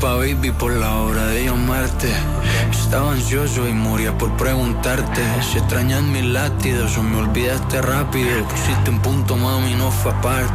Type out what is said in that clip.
disculpa, baby, por la hora de llamarte. Estaba ansioso y moría por preguntarte si extrañas mis latidos o me olvidaste rápido. Pusiste un punto, mami, no fue aparte.